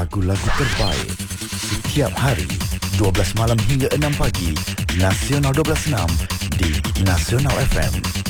lagu-lagu terbaik setiap hari 12 malam hingga 6 pagi. Nasional 12.6 di Nasional FM.